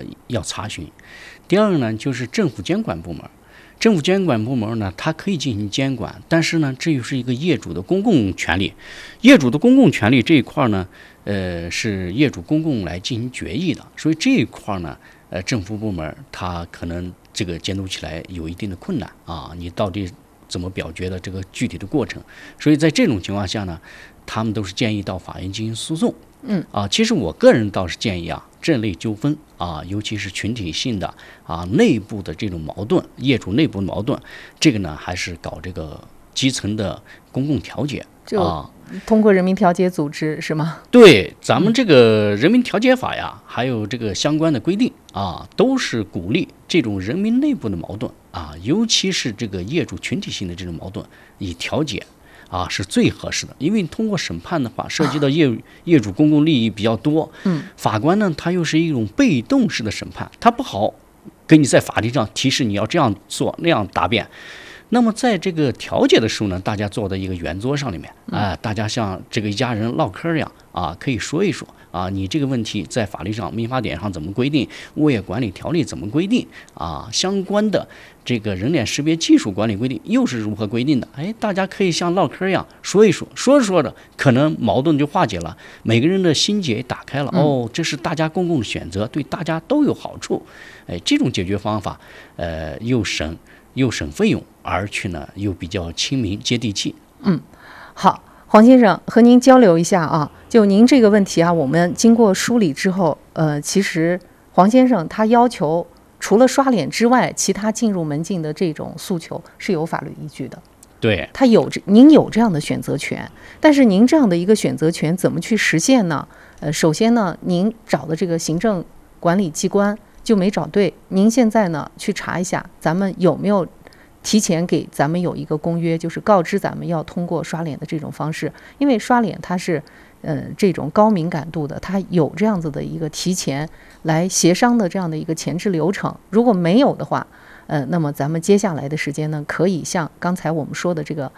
要查询。第二个呢，就是政府监管部门。政府监管部门呢，它可以进行监管，但是呢，这又是一个业主的公共权利。业主的公共权利这一块呢，是业主公共来进行决议的，所以这一块呢，政府部门它可能这个监督起来有一定的困难啊，你到底怎么表决的这个具体的过程？所以在这种情况下呢，他们都是建议到法院进行诉讼。其实我个人倒是建议啊，这类纠纷啊，尤其是群体性的啊，内部的这种矛盾，业主内部的矛盾，这个呢还是搞这个基层的公共调解啊， 通过人民调解组织是吗？ 对，咱们这个人民调解法呀，还有这个相关的规定啊，都是鼓励这种人民内部的矛盾啊，尤其是这个业主群体性的这种矛盾，以调解啊是最合适的。因为通过审判的话，涉及到业主公共利益比较多，法官呢他又是一种被动式的审判，他不好给你在法庭上提示你要这样做那样答辩。那么在这个调解的时候呢，大家坐在一个圆桌上里面大家像这个一家人唠嗑一样啊，可以说一说啊，你这个问题在法律上民法典上怎么规定，物业管理条例怎么规定啊，相关的这个人脸识别技术管理规定又是如何规定的？大家可以像唠嗑一样说一说，说着说着可能矛盾就化解了，每个人的心结打开了，这是大家公共的选择，对大家都有好处。这种解决方法又省费用，而且呢又比较亲民接地气。 好，黄先生和您交流一下啊，就您这个问题啊，我们经过梳理之后，其实黄先生他要求除了刷脸之外，其他进入门禁的这种诉求是有法律依据的。 对， 您有这样的选择权，但是您这样的一个选择权怎么去实现呢？首先呢，您找的这个行政管理机关就没找对，您现在呢去查一下，咱们有没有提前给咱们有一个公约，就是告知咱们要通过刷脸的这种方式，因为刷脸它是这种高敏感度的，它有这样子的一个提前来协商的这样的一个前置流程。如果没有的话，那么咱们接下来的时间呢，可以像刚才我们说的这个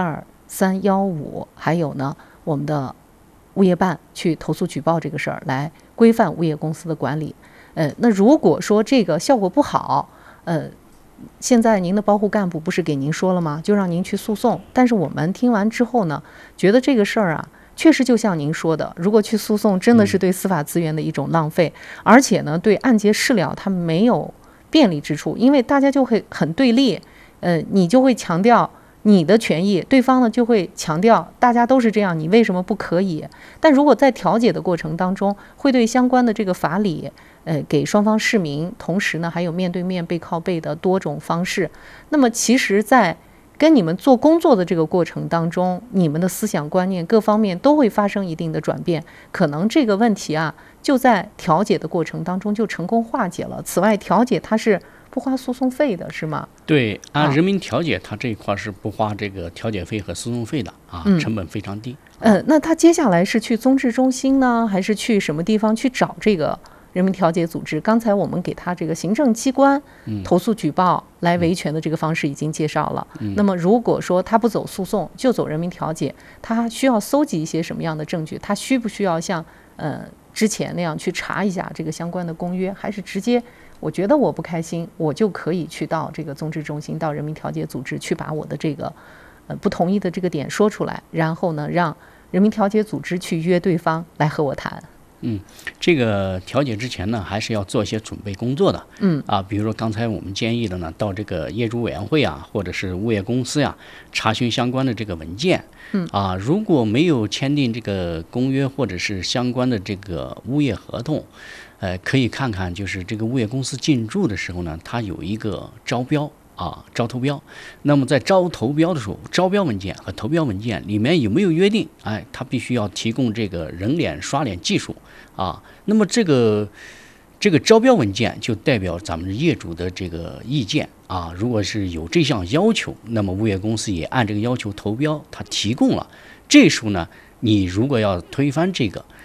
12315，还有呢我们的物业办去投诉举报这个事儿，来规范物业公司的管理。那如果说这个效果不好，现在您的保护干部不是给您说了吗？就让您去诉讼。但是我们听完之后呢，觉得这个事儿啊，确实就像您说的，如果去诉讼，真的是对司法资源的一种浪费，而且呢，对案件事了它没有便利之处，因为大家就会很对立，你就会强调你的权益，对方呢就会强调大家都是这样，你为什么不可以？但如果在调解的过程当中，会对相关的这个法理给双方释明，同时呢还有面对面背靠背的多种方式，那么其实在跟你们做工作的这个过程当中，你们的思想观念各方面都会发生一定的转变，可能这个问题啊就在调解的过程当中就成功化解了。此外，调解它是不花诉讼费的，是吗？ 对，人民调解它这一块是不花这个调解费和诉讼费的成本非常低。 那他接下来是去综治中心呢，还是去什么地方去找这个人民调解组织？刚才我们给他这个行政机关投诉举报来维权的这个方式已经介绍了。那么如果说他不走诉讼，就走人民调解，他需要搜集一些什么样的证据？他需不需要像之前那样去查一下这个相关的公约，还是直接我觉得我不开心，我就可以去到这个综治中心，到人民调解组织去把我的这个不同意的这个点说出来，然后呢让人民调解组织去约对方来和我谈。 这个调解之前呢，还是要做一些准备工作的。比如说刚才我们建议的呢，到这个业主委员会啊，或者是物业公司呀，查询相关的这个文件。如果没有签订这个公约或者是相关的这个物业合同，可以看看就是这个物业公司进驻的时候呢，它有一个招标。招投标，那么在招投标的时候，招标文件和投标文件里面有没有约定？它必须要提供这个人脸刷脸技术那么这个招标文件就代表咱们业主的这个意见如果是有这项要求，那么物业公司也按这个要求投标，它提供了。这时候呢，你如果要推翻这个，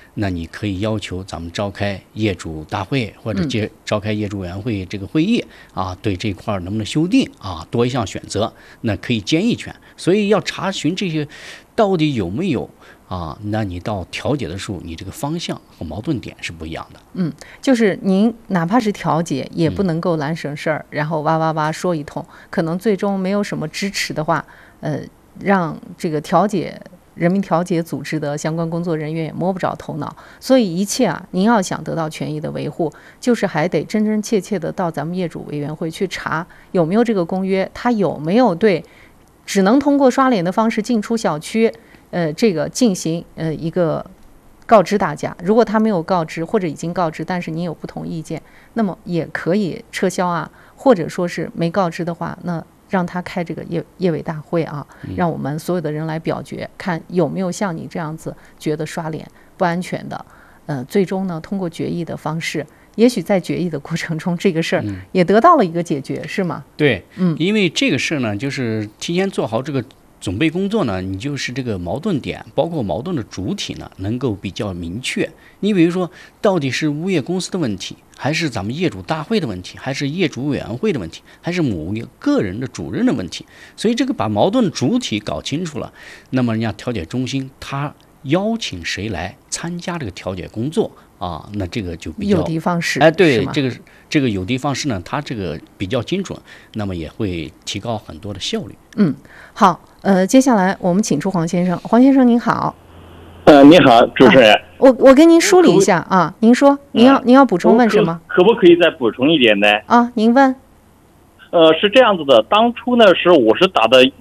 那你可以要求咱们召开业主大会或者召开业主委员会这个会议啊，对这块能不能修订啊，多一项选择，那可以建议权。所以要查询这些到底有没有啊，那你到调解的时候，你这个方向和矛盾点是不一样的。 就是您哪怕是调解，也不能够懒省事儿，然后哇哇哇说一通，可能最终没有什么支持的话，让这个人民调解组织的相关工作人员也摸不着头脑。所以一切啊，您要想得到权益的维护，就是还得真真切切的到咱们业主委员会去查有没有这个公约，它有没有对只能通过刷脸的方式进出小区这个进行一个告知大家。如果他没有告知，或者已经告知，但是您有不同意见，那么也可以撤销啊，或者说是没告知的话，那让他开这个业委大会啊，让我们所有的人来表决，看有没有像你这样子觉得刷脸不安全的，最终呢通过决议的方式，也许在决议的过程中，这个事儿也得到了一个解决，是吗？ 对，因为这个事儿呢，就是提前做好这个准备工作呢，你就是这个矛盾点，包括矛盾的主体呢，能够比较明确。你比如说，到底是物业公司的问题，还是咱们业主大会的问题，还是业主委员会的问题，还是某一个人的主任的问题？所以这个把矛盾主体搞清楚了，那么人家调解中心他邀请谁来参加这个调解工作啊？那这个就比较有的放矢。 对，这个有的方式呢，它这个比较精准，那么也会提高很多的效率。 好，接下来我们请出黄先生。黄先生您好。 你好，主持人。 我跟您梳理一下啊，您说您要补充问什么？ 可不可以再补充一点呢？ 啊，您问。 是这样子的，当初呢我是打的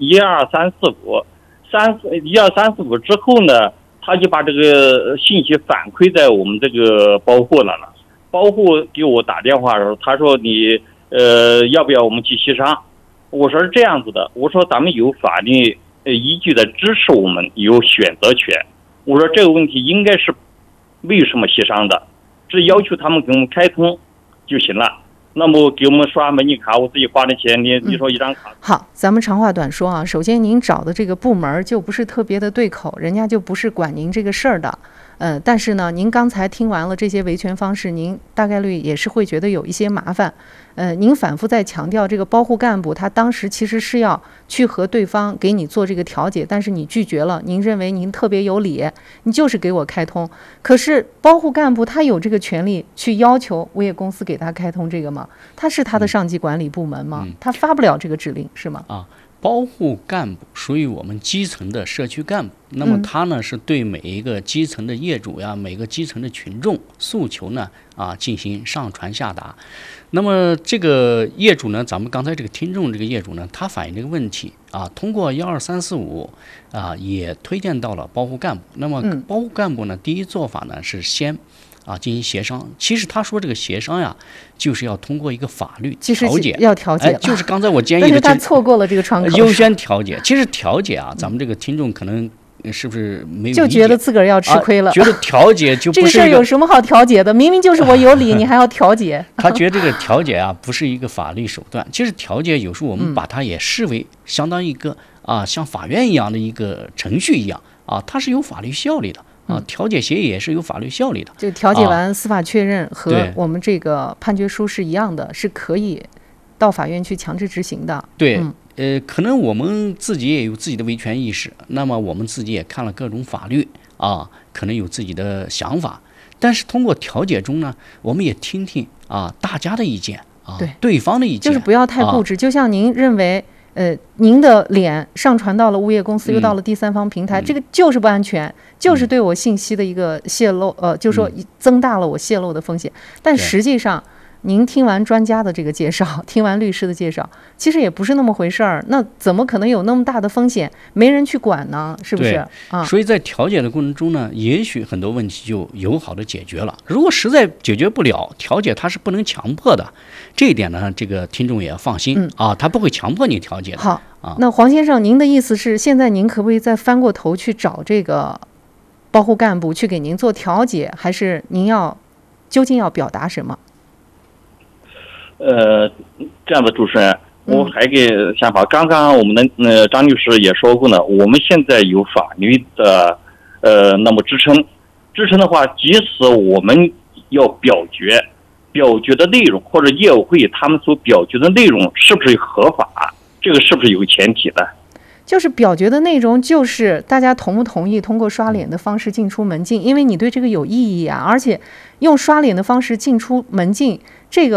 12345之后呢，他就把这个信息反馈在我们这个包户了。包户给我打电话的时候，他说你要不要我们去协商？我说是这样子的，我说咱们有法律依据的支持我们有选择权。我说这个问题应该是没有什么协商的，只要求他们给我们开通就行了。那么给我们刷门禁卡，我自己花的钱，你说一张卡。 好，咱们长话短说啊。首先，您找的这个部门就不是特别的对口，人家就不是管您这个事儿的。但是呢，您刚才听完了这些维权方式，您大概率也是会觉得有一些麻烦。您反复在强调这个包户干部，他当时其实是要去和对方给你做这个调解，但是你拒绝了，您认为您特别有理，你就是给我开通。可是包户干部他有这个权利去要求物业公司给他开通这个吗？他是他的上级管理部门吗？他发不了这个指令是吗？ 包户干部属于我们基层的社区干部，那么他呢是对每一个基层的业主呀，每个基层的群众诉求呢进行上传下达。那么这个业主呢，咱们刚才这个听众这个业主呢，他反映这个问题通过12345也推荐到了包户干部。那么包户干部呢，第一做法呢是先进行协商。其实他说这个协商呀，就是要通过一个法律调解， 要调解了， 就是刚才我建议的， 但是他错过了这个窗口， 优先调解。其实调解咱们这个听众可能是不是没有就觉得自个儿要吃亏了， 觉得调解就不是这个事儿有什么好调解的？明明就是我有理，你还要调解。 他觉得这个调解不是一个法律手段。其实调解有时候我们把它也视为相当于一个像法院一样的一个程序一样它是有法律效力的。调解协议也是有法律效力的， 就调解完司法确认和我们这个判决书是一样的，是可以到法院去强制执行的。 对，可能我们自己也有自己的维权意识，那么我们自己也看了各种法律可能有自己的想法，但是通过调解中呢，我们也听听大家的意见对方的意见， 就是不要太固执。就像您认为您的脸上传到了物业公司，又到了第三方平台，这个就是不安全，就是对我信息的一个泄露，就是说增大了我泄露的风险。但实际上，您听完专家的这个介绍，听完律师的介绍，其实也不是那么回事儿。那怎么可能有那么大的风险，没人去管呢？是不是？ 所以在调解的过程中呢，也许很多问题就友好的解决了。如果实在解决不了，调解它是不能强迫的。这一点呢，这个听众也要放心他不会强迫你调解的。 好，那黄先生，您的意思是，现在您可不可以再翻过头去找这个包户干部去给您做调解，还是您究竟要表达什么？ 这样的主持人，我还个想法。刚刚我们的张律师也说过呢，我们现在有法律的那么支撑， 支撑的话，即使我们要表决的内容或者业委会他们所表决的内容是不是合法，这个是不是有前提的？ 就是表决的内容，就是大家同不同意通过刷脸的方式进出门禁，因为你对这个有异议啊，而且用刷脸的方式进出门禁，这个